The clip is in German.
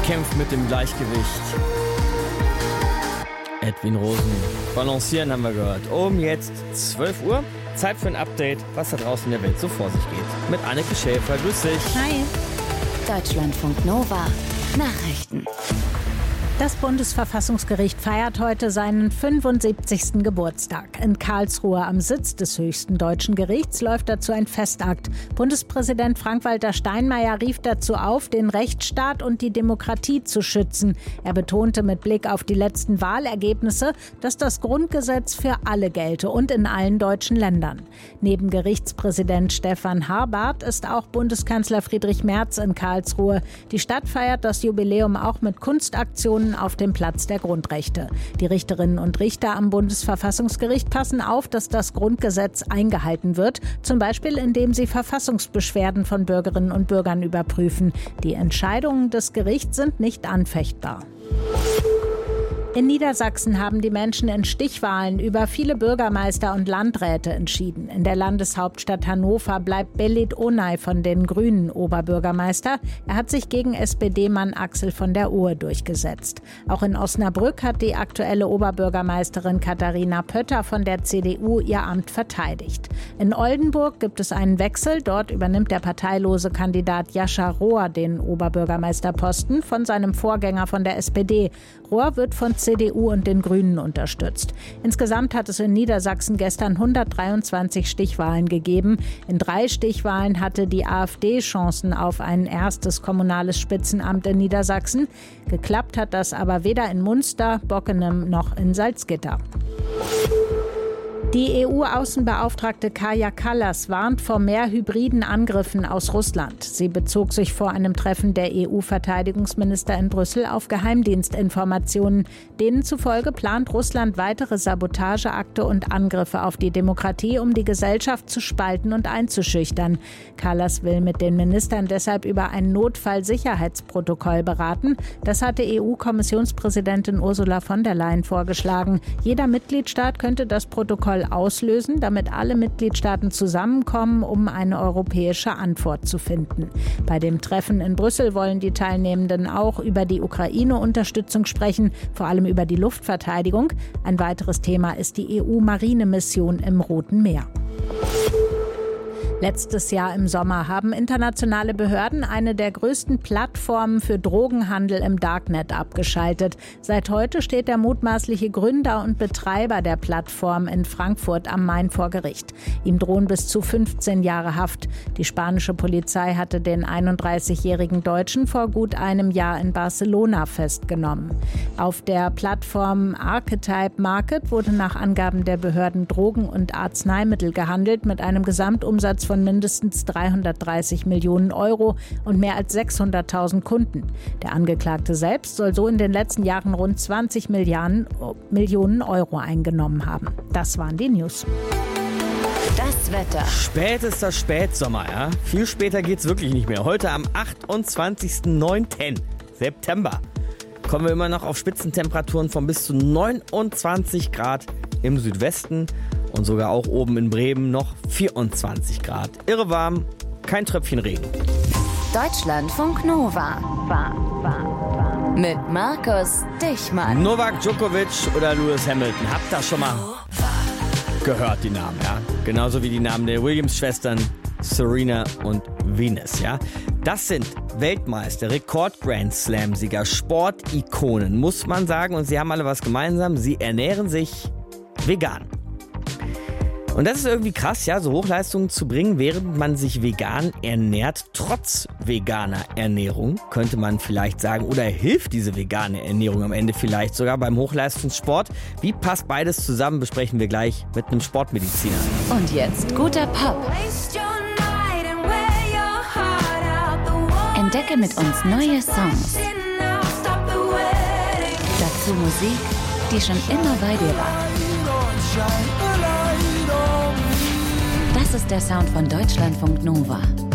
kämpft mit dem Gleichgewicht. Edwin Rosen. Balancieren haben wir gehört. Jetzt 12 Uhr. Zeit für ein Update, was da draußen in der Welt so vor sich geht. Mit Anneke Schäfer. Grüß dich. Hi. Deutschlandfunk Nova. Nachrichten. Das Bundesverfassungsgericht feiert heute seinen 75. Geburtstag. In Karlsruhe am Sitz des höchsten deutschen Gerichts läuft dazu ein Festakt. Bundespräsident Frank-Walter Steinmeier rief dazu auf, den Rechtsstaat und die Demokratie zu schützen. Er betonte mit Blick auf die letzten Wahlergebnisse, dass das Grundgesetz für alle gelte und in allen deutschen Ländern. Neben Gerichtspräsident Stefan Harbart ist auch Bundeskanzler Friedrich Merz in Karlsruhe. Die Stadt feiert das Jubiläum auch mit Kunstaktionen auf dem Platz der Grundrechte. Die Richterinnen und Richter am Bundesverfassungsgericht passen auf, dass das Grundgesetz eingehalten wird, zum Beispiel indem sie Verfassungsbeschwerden von Bürgerinnen und Bürgern überprüfen. Die Entscheidungen des Gerichts sind nicht anfechtbar. In Niedersachsen haben die Menschen in Stichwahlen über viele Bürgermeister und Landräte entschieden. In der Landeshauptstadt Hannover bleibt Belit Onay von den Grünen Oberbürgermeister. Er hat sich gegen SPD-Mann Axel von der Ohe durchgesetzt. Auch in Osnabrück hat die aktuelle Oberbürgermeisterin Katharina Pötter von der CDU ihr Amt verteidigt. In Oldenburg gibt es einen Wechsel. Dort übernimmt der parteilose Kandidat Jascha Rohr den Oberbürgermeisterposten von seinem Vorgänger von der SPD. Rohr wird von CDU und den Grünen unterstützt. Insgesamt hat es in Niedersachsen gestern 123 Stichwahlen gegeben. In 3 Stichwahlen hatte die AfD Chancen auf ein erstes kommunales Spitzenamt in Niedersachsen. Geklappt hat das aber weder in Munster, Bockenem noch in Salzgitter. Die EU-Außenbeauftragte Kaja Kallas warnt vor mehr hybriden Angriffen aus Russland. Sie bezog sich vor einem Treffen der EU-Verteidigungsminister in Brüssel auf Geheimdienstinformationen. Denen zufolge plant Russland weitere Sabotageakte und Angriffe auf die Demokratie, um die Gesellschaft zu spalten und einzuschüchtern. Kallas will mit den Ministern deshalb über ein Notfallsicherheitsprotokoll beraten. Das hatte EU-Kommissionspräsidentin Ursula von der Leyen vorgeschlagen. Jeder Mitgliedstaat könnte das Protokoll auslösen, damit alle Mitgliedstaaten zusammenkommen, um eine europäische Antwort zu finden. Bei dem Treffen in Brüssel wollen die Teilnehmenden auch über die Ukraine-Unterstützung sprechen, vor allem über die Luftverteidigung. Ein weiteres Thema ist die EU-Marinemission im Roten Meer. Letztes Jahr im Sommer haben internationale Behörden eine der größten Plattformen für Drogenhandel im Darknet abgeschaltet. Seit heute steht der mutmaßliche Gründer und Betreiber der Plattform in Frankfurt am Main vor Gericht. Ihm drohen bis zu 15 Jahre Haft. Die spanische Polizei hatte den 31-jährigen Deutschen vor gut einem Jahr in Barcelona festgenommen. Auf der Plattform Archetype Market wurde nach Angaben der Behörden Drogen und Arzneimittel gehandelt mit einem Gesamtumsatz von mindestens 330 Millionen Euro und mehr als 600.000 Kunden. Der Angeklagte selbst soll so in den letzten Jahren rund 20 Millionen Euro eingenommen haben. Das waren die News. Das Wetter. Spätester Spätsommer, ja. Viel später geht's wirklich nicht mehr. Heute am 28.09. September kommen wir immer noch auf Spitzentemperaturen von bis zu 29 Grad im Südwesten. Und sogar auch oben in Bremen noch 24 Grad. Irre warm, kein Tröpfchen Regen. Deutschlandfunk Nova. Mit Markus Dichmann. Novak Djokovic oder Lewis Hamilton. Habt ihr schon mal gehört, die Namen, ja? Genauso wie die Namen der Williams-Schwestern Serena und Venus, ja? Das sind Weltmeister, Rekord-Grand-Slam-Sieger, Sportikonen, muss man sagen. Und sie haben alle was gemeinsam. Sie ernähren sich vegan. Und das ist irgendwie krass, ja, so Hochleistungen zu bringen, während man sich vegan ernährt, trotz veganer Ernährung, könnte man vielleicht sagen. Oder hilft diese vegane Ernährung am Ende vielleicht sogar beim Hochleistungssport? Wie passt beides zusammen, besprechen wir gleich mit einem Sportmediziner. Und jetzt guter Pop. Entdecke mit uns neue Songs. Dazu Musik, die schon immer bei dir war. Das ist der Sound von Deutschlandfunk Nova.